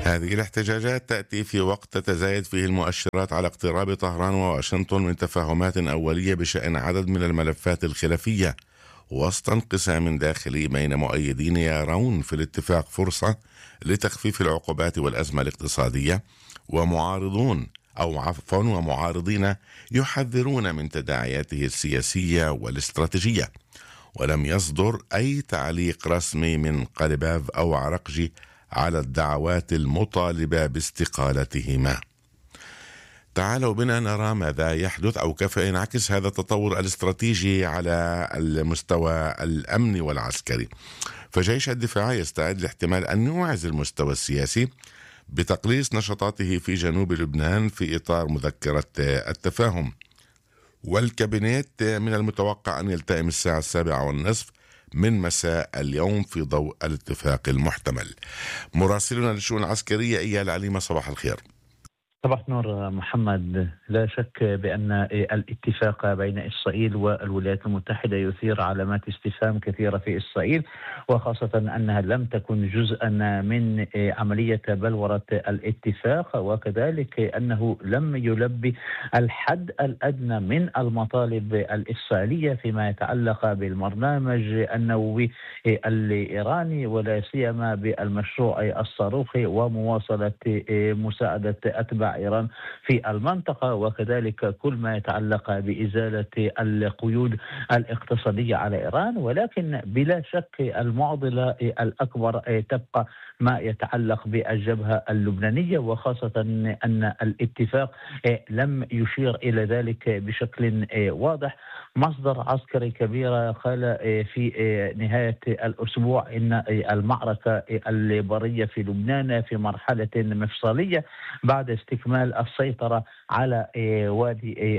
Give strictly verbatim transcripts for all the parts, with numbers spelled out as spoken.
هذه الاحتجاجات تأتي في وقت تتزايد فيه المؤشرات على اقتراب طهران وواشنطن من تفاهمات أولية بشأن عدد من الملفات الخلافية، وسط انقسام داخلي بين مؤيدين يرون في الاتفاق فرصة لتخفيف العقوبات والأزمة الاقتصادية، ومعارضون أو عفوا ومعارضين يحذرون من تداعياته السياسية والاستراتيجية. ولم يصدر أي تعليق رسمي من قليباف أو عرقجي على الدعوات المطالبة باستقالتهما. تعالوا بنا نرى ماذا يحدث أو كيف ينعكس هذا التطور الاستراتيجي على المستوى الأمني والعسكري. فجيش الدفاع يستعد لاحتمال أن يوعز المستوى السياسي بتقليص نشاطاته في جنوب لبنان في إطار مذكرة التفاهم، والكابينيت من المتوقع أن يلتئم الساعة السابعة والنصف من مساء اليوم في ضوء الاتفاق المحتمل. مراسلنا للشؤون العسكرية إيال عليمة، صباح الخير. صباح نور محمد. لا شك بأن الاتفاق بين إسرائيل والولايات المتحدة يثير علامات استفهام كثيرة في إسرائيل، وخاصة أنها لم تكن جزءا من عملية بلورة الاتفاق، وكذلك أنه لم يلبي الحد الأدنى من المطالب الإسرائيلية فيما يتعلق بالبرنامج النووي الإيراني، ولا سيما بالمشروع الصاروخي ومواصلة مساعدة أتباع إيران في المنطقة، وكذلك كل ما يتعلق بإزالة القيود الاقتصادية على إيران. ولكن بلا شك المعضلة الأكبر تبقى ما يتعلق بالجبهة اللبنانية، وخاصة أن الاتفاق لم يشير إلى ذلك بشكل واضح. مصدر عسكري كبير قال في نهاية الأسبوع إن المعركة البرية في لبنان في مرحلة مفصلية بعد استكمال السيطرة على وادي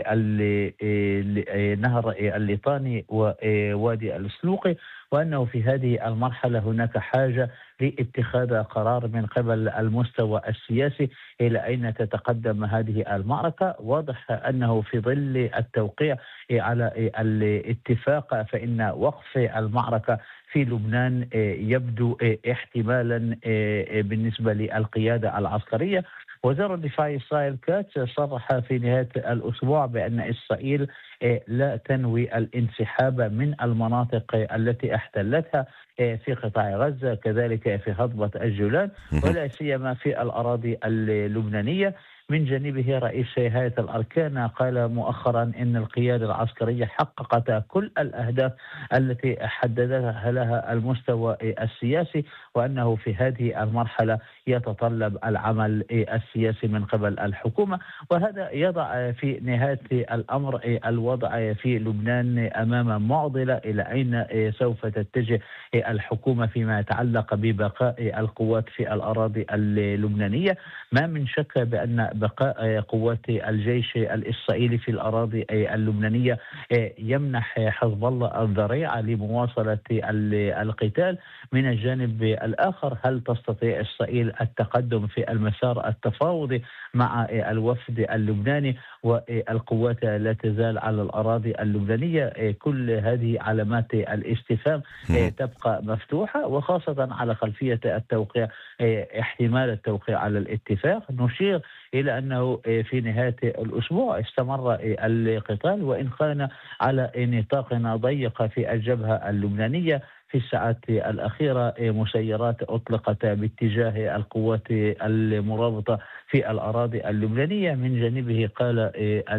نهر الليطاني ووادي السلوقي، وأنه في هذه المرحلة هناك حاجة لاتخاذ قرار من قبل المستوى السياسي إلى أين تتقدم هذه المعركة. واضح أنه في ظل التوقيع على الاتفاق فإن وقف المعركة في لبنان يبدو احتمالا بالنسبة للقيادة العسكرية. وزير الدفاع إسرائيل كاتس صرح في نهاية الأسبوع بأن إسرائيل لا تنوي الانسحاب من المناطق التي احتلتها في قطاع غزة، كذلك في هضبة الجولان، ولا سيما في الأراضي اللبنانية. من جانبه رئيس هيئة الأركان قال مؤخرا إن القيادة العسكرية حققت كل الأهداف التي حددها لها المستوى السياسي، وأنه في هذه المرحلة يتطلب العمل السياسي من قبل الحكومة. وهذا يضع في نهاية الأمر الوضع في لبنان أمام معضلة إلى أين سوف تتجه الحكومة فيما يتعلق ببقاء القوات في الأراضي اللبنانية. ما من شك بأن بقاء قوات الجيش الإسرائيلي في الأراضي اللبنانية يمنح حزب الله الذريعة لمواصلة القتال. من الجانب الآخر، هل تستطيع إسرائيل التقدم في المسار التفاوضي مع الوفد اللبناني والقوات لا تزال على الأراضي اللبنانية؟ كل هذه علامات الاستفهام تبقى مفتوحة، وخاصة على خلفية التوقيع احتمال التوقيع على الاتفاق. نشير إلى أنه في نهاية الأسبوع استمر القتال، وإن كان على نطاق ضيق في الجبهة اللبنانية. في الساعات الأخيرة مسيرات أطلقت باتجاه القوات المرابطة في الأراضي اللبنانية. من جانبه قال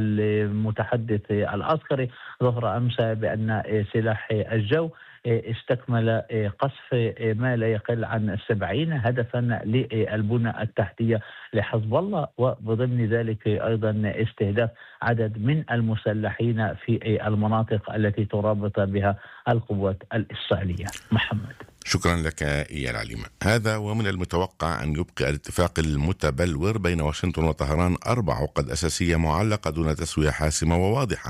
المتحدث العسكري ظهر أمس بأن سلاح الجو استكمل قصف ما لا يقل عن سبعين هدفا للبنى التحتية لحزب الله، وبضمن ذلك أيضا استهداف عدد من المسلحين في المناطق التي ترابط بها القوات الإسرائيلية. محمد، شكرا لك إيال عليمة. هذا ومن المتوقع أن يبقى الاتفاق المتبلور بين واشنطن وطهران أربع عقد أساسية معلقة دون تسوية حاسمة وواضحة.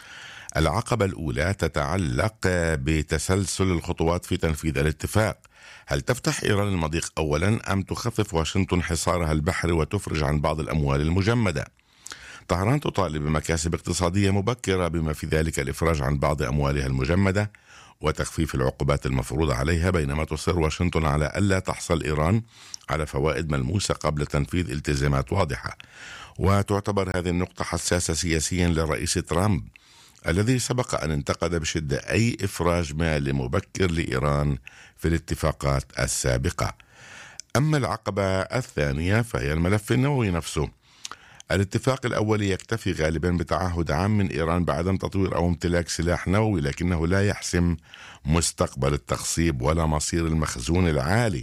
العقبة الأولى تتعلق بتسلسل الخطوات في تنفيذ الاتفاق. هل تفتح إيران المضيق أولا أم تخفف واشنطن حصارها البحري وتفرج عن بعض الأموال المجمدة؟ طهران تطالب بمكاسب اقتصادية مبكرة بما في ذلك الإفراج عن بعض أموالها المجمدة، وتخفيف العقوبات المفروضة عليها، بينما تصر واشنطن على ألا تحصل إيران على فوائد ملموسة قبل تنفيذ التزامات واضحة. وتعتبر هذه النقطة حساسة سياسيا للرئيس ترامب، الذي سبق أن انتقد بشدة أي إفراج مالي مبكر لإيران في الاتفاقات السابقة. أما العقبة الثانية فهي الملف النووي نفسه. الاتفاق الأولي يكتفي غالبا بتعهد عام من إيران بعدم تطوير أو امتلاك سلاح نووي، لكنه لا يحسم مستقبل التخصيب ولا مصير المخزون العالي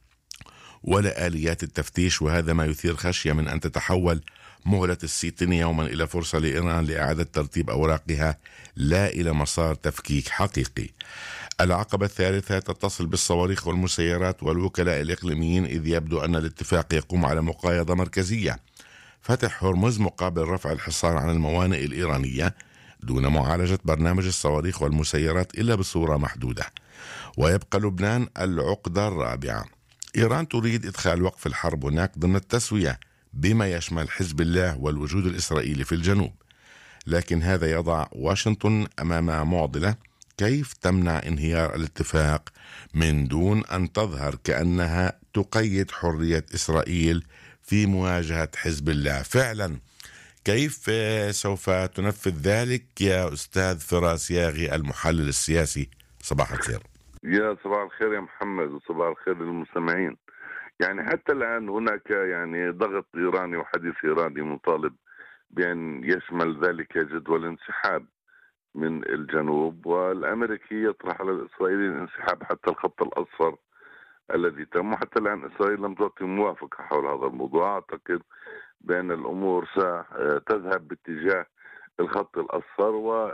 ولا آليات التفتيش، وهذا ما يثير خشية من أن تتحول مهلة الستين يوما إلى فرصة لإيران لإعادة ترتيب أوراقها لا إلى مسار تفكيك حقيقي. العقبة الثالثة تتصل بالصواريخ والمسيرات والوكلاء الإقليميين، إذ يبدو أن الاتفاق يقوم على مقايضة مركزية: فتح هرمز مقابل رفع الحصار عن الموانئ الإيرانية دون معالجة برنامج الصواريخ والمسيرات إلا بصورة محدودة. ويبقى لبنان العقدة الرابعة. إيران تريد إدخال وقف الحرب هناك ضمن التسوية بما يشمل حزب الله والوجود الإسرائيلي في الجنوب، لكن هذا يضع واشنطن أمام معضلة: كيف تمنع انهيار الاتفاق من دون أن تظهر كأنها تقيد حرية إسرائيل في مواجهة حزب الله؟ فعلا كيف سوف تنفذ ذلك يا أستاذ فراس ياغي المحلل السياسي؟ صباح الخير. يا صباح الخير يا محمد، وصباح الخير للمستمعين. يعني حتى الآن هناك يعني ضغط إيراني وحديث إيراني مطالب بأن يشمل ذلك جدول انسحاب من الجنوب، والأمريكي يطرح على الإسرائيلي الانسحاب حتى الخط الأصفر الذي تم. حتى الآن إسرائيل لم تعطي موافقة حول هذا الموضوع. أعتقد بأن الأمور ستذهب باتجاه الخط الأصفر،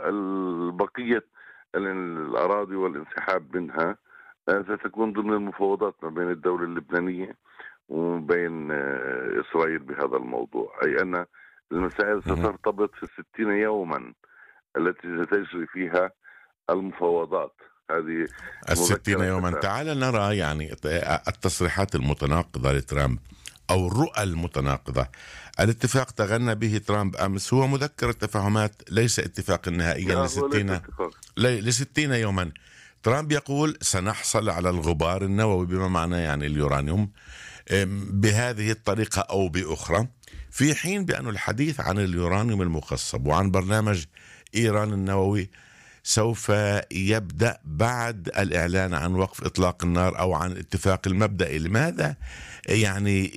والبقية الأراضي والانسحاب منها ستكون ضمن المفاوضات ما بين الدولة اللبنانية وبين إسرائيل بهذا الموضوع، أي أن المسائل سترتبط في الستين يوما التي ستجري فيها المفاوضات. هذه الستين يوما. تعال نرى يعني التصريحات المتناقضة لترامب أو الرؤى المتناقضة. الاتفاق تغنى به ترامب أمس هو مذكر التفاهمات، ليس اتفاقا نهائيا لستين لستين يوما. ترامب يقول سنحصل على الغبار النووي، بما معناه يعني اليورانيوم، بهذه الطريقة أو بأخرى، في حين بأن الحديث عن اليورانيوم المخصب وعن برنامج إيران النووي سوف يبدأ بعد الإعلان عن وقف إطلاق النار أو عن الاتفاق المبدئي. لماذا يعني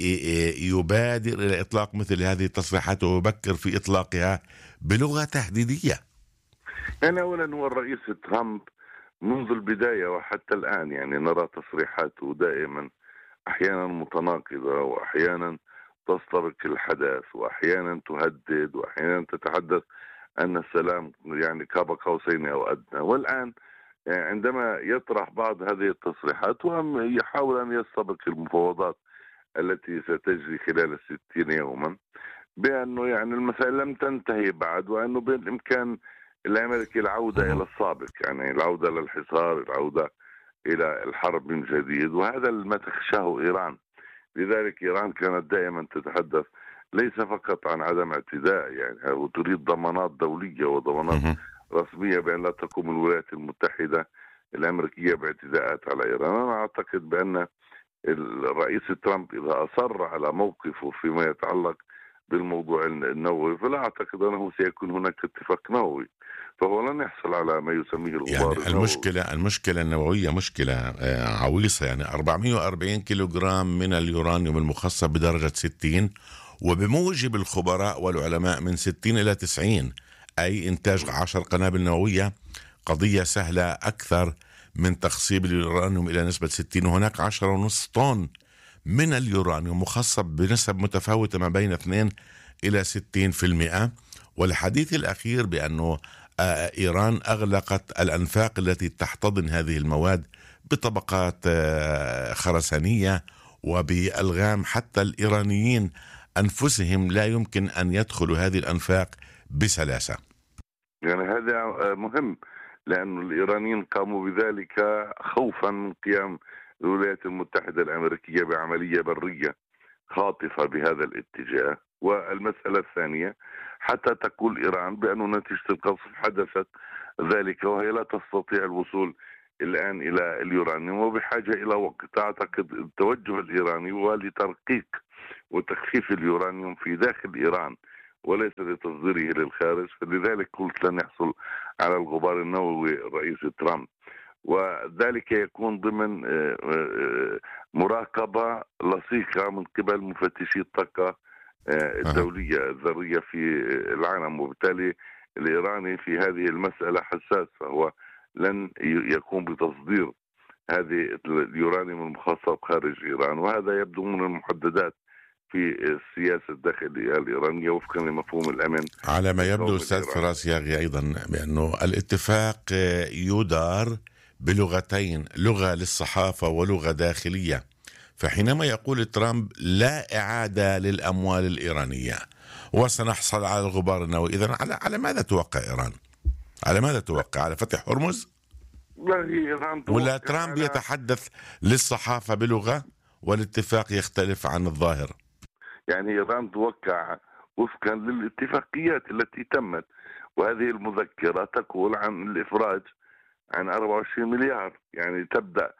يبادر إلى إطلاق مثل هذه التصريحات ويبكر في إطلاقها بلغة تهديدية؟ يعني أولا هو الرئيس ترامب منذ البداية وحتى الآن يعني نرى تصريحاته دائما أحيانا متناقضة، وأحيانا تستبق الحدث، وأحيانا تهدد، وأحيانا تتحدث أن السلام يعني كاب قوسين أو أدنى. والآن عندما يطرح بعض هذه التصريحات ويحاول أن يستبق المفاوضات التي ستجري خلال الستين يوما بأنه يعني المسائل لم تنتهي بعد، وأنه بالإمكان الأمريكي العودة إلى السابق، يعني العودة للحصار، العودة إلى الحرب من جديد، وهذا ما تخشاه إيران. لذلك إيران كانت دائما تتحدث ليس فقط عن عدم اعتداء، يعني وتريد ضمانات دولية وضمانات رسمية بأن لا تقوم الولايات المتحدة الأمريكية باعتداءات على إيران. أنا أعتقد بأن الرئيس ترامب إذا أصر على موقفه فيما يتعلق بالموضوع النووي فلا أعتقد أنه سيكون هناك اتفاق نووي، فهو لن يحصل على ما يسميه الغبار يعني المشكلة المشكلة النووية مشكلة عويصة. يعني أربعمائة وأربعين كيلوغرام من اليورانيوم المخصب بدرجة ستين، وبموجب الخبراء والعلماء من ستين إلى تسعين، أي إنتاج عشر قنابل نووية قضية سهلة أكثر من تخصيب اليورانيوم إلى نسبة ستين. وهناك عشرة ونصف طن من اليورانيوم مخصب بنسب متفاوتة ما بين اثنين إلى ستين في المئة. والحديث الأخير بأنه إيران أغلقت الأنفاق التي تحتضن هذه المواد بطبقات خرسانية وبألغام، حتى الإيرانيين أنفسهم لا يمكن أن يدخلوا هذه الأنفاق بسلاسة. يعني هذا مهم، لأن الإيرانيين قاموا بذلك خوفا من قيام الولايات المتحدة الأمريكية بعملية برية خاطفة بهذا الاتجاه. والمسألة الثانية، حتى تقول إيران بأن نتيجة القصف حدثت ذلك وهي لا تستطيع الوصول الآن إلى اليورانيوم وبحاجة إلى وقت. أعتقد التوجه الإيراني هو لترقيق وتخفيف اليورانيوم في داخل إيران وليس لتصديره للخارج، فلذلك قلت لن يحصل على الغبار النووي الرئيس ترامب، وذلك يكون ضمن مراقبة لصيقة من قبل مفتشي الطاقة الدولية الذرية في العالم. وبالتالي الإيراني في هذه المسألة حساس، فهو لن يقوم بتصدير هذه اليورانيوم المخصب خارج إيران، وهذا يبدو من المحددات في السياسة الداخلية الإيرانية وفقا لمفهوم الأمن. على ما يبدو أستاذ فراس ياغي أيضا بأنه الاتفاق يدار بلغتين، لغة للصحافة ولغة داخلية. فحينما يقول ترامب لا إعادة للأموال الإيرانية وسنحصل على الغبار النووي، إذن على على ماذا توقع إيران؟ على ماذا توقع؟ على فتح هرمز؟ ولا ترامب على... يتحدث للصحافة بلغة والاتفاق يختلف عن الظاهر؟ يعني إيران توقع وفقا للاتفاقيات التي تمت، وهذه المذكرة تقول عن الإفراج عن أربعة وعشرين مليار، يعني تبدأ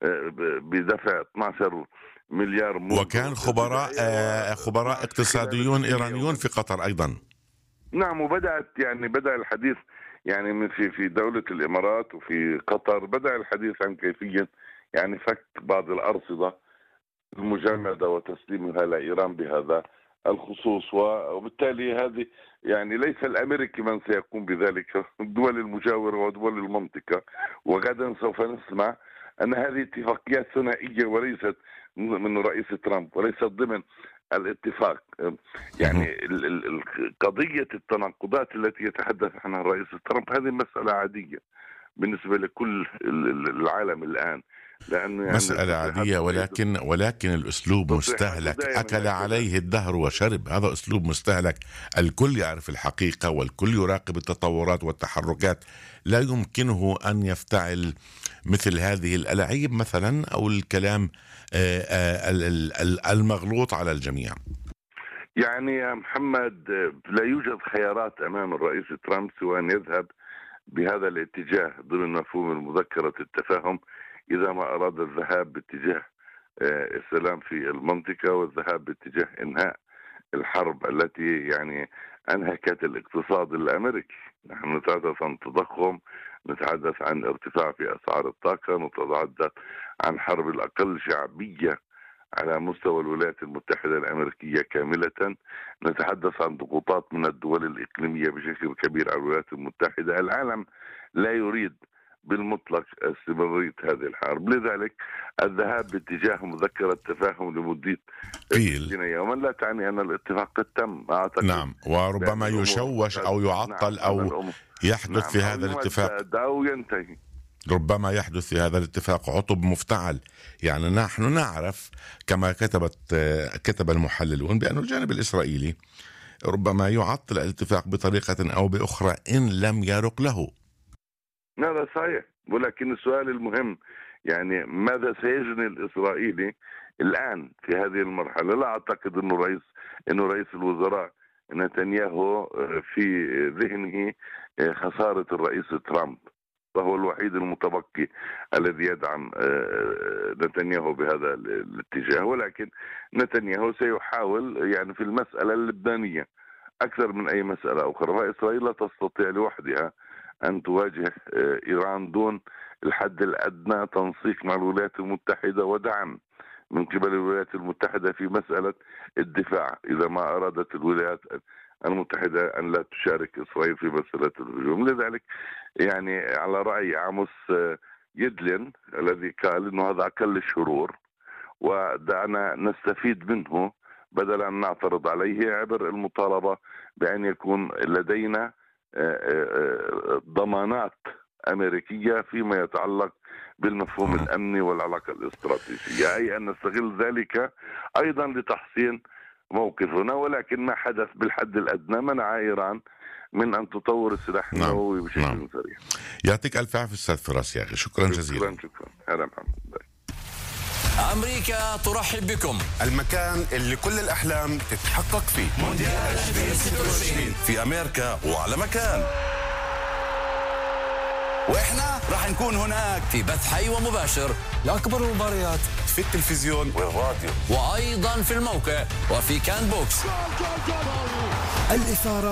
بدفع اثني عشر مليار. وكان خبراء آه خبراء اقتصاديون إيرانيون في قطر أيضا. نعم، وبدأت يعني بدأ الحديث يعني من في في دولة الإمارات وفي قطر بدأ الحديث عن كيفية يعني فك بعض الأرصدة المجمدة وتسليمها لإيران بهذا الخصوص. وبالتالي هذه يعني ليس الأمريكي من سيقوم بذلك، الدول المجاورة ودول المنطقة. وغدا سوف نسمع أن هذه اتفاقيات ثنائية وليست من رئيس ترامب وليست ضمن الاتفاق. يعني قضية التناقضات التي يتحدث عنها الرئيس ترامب هذه مسألة عادية بالنسبة لكل العالم الآن، لأنه يعني مسألة عادية، ولكن ولكن الأسلوب مستهلك، أكل عليه الدهر وشرب. هذا أسلوب مستهلك، الكل يعرف الحقيقة والكل يراقب التطورات والتحركات. لا يمكنه أن يفتعل مثل هذه الألاعيب مثلا أو الكلام المغلوط على الجميع. يعني يا محمد لا يوجد خيارات أمام الرئيس ترامب سوى أن يذهب بهذا الاتجاه ضمن مفهوم مذكرة التفاهم، إذا ما أراد الذهاب باتجاه السلام في المنطقة والذهاب باتجاه إنهاء الحرب التي يعني أنهكت الاقتصاد الأمريكي. نحن نتحدث عن تضخم، نتحدث عن ارتفاع في أسعار الطاقة، نتحدث عن حرب الأقل شعبية على مستوى الولايات المتحدة الأمريكية كاملة، نتحدث عن ضغوطات من الدول الإقليمية بشكل كبير على الولايات المتحدة. العالم لا يريد بالمطلق استمرارية هذه الحرب، لذلك الذهاب باتجاه مذكرة تفاهم لمدة ستين يوما لا تعني أن الاتفاق قد تم. أعتقد نعم، وربما يشوش أو يعطل نعم أو يحدث نعم في هذا الاتفاق أو ينتهي. ربما يحدث في هذا الاتفاق عطب مفتعل. يعني نحن نعرف كما كتبت كتب المحللون بأن الجانب الإسرائيلي ربما يعطل الاتفاق بطريقة أو بأخرى إن لم يرق له. هذا صحيح، ولكن السؤال المهم يعني ماذا سيجني الإسرائيلي الآن في هذه المرحلة؟ لا أعتقد أنه رئيس أنه رئيس الوزراء نتنياهو في ذهنه خسارة الرئيس ترامب، فهو الوحيد المتبقي الذي يدعم نتنياهو بهذا الاتجاه. ولكن نتنياهو سيحاول يعني في المسألة اللبنانية أكثر من أي مسألة أخرى، فإسرائيل لا تستطيع لوحدها أن تواجه إيران دون الحد الأدنى تنسيق مع الولايات المتحدة ودعم من قبل الولايات المتحدة في مسألة الدفاع إذا ما أرادت الولايات المتحدة أن لا تشارك إسرائيل في مسألة الهجوم. لذلك يعني على رأي عاموس يدلين الذي قال إنه هذا أقل الشرور ودعنا نستفيد منه بدل أن نعترض عليه عبر المطالبة بأن يكون لدينا ضمانات أمريكية فيما يتعلق بالمفهوم الأمني والعلاقة الاستراتيجية، أي أن نستغل ذلك أيضا لتحسين موقفنا. ولكن ما حدث بالحد الأدنى منع إيران من أن تطور السلاح النووي بشكل نعم. سريع. يعطيك ألف عافية أستاذ فراس يا أخي، شكرا, شكرا جزيلا. شكرا شكرا هلا محمد. أمريكا ترحب بكم، المكان اللي كل الأحلام تتحقق فيه. مونديال ألفين وستة وعشرين في أمريكا وعلى مكان. واحنا رح نكون هناك في بث حي ومباشر لأكبر المباريات في التلفزيون والراديو وأيضا في الموقع وفي كان بوكس. الإثارة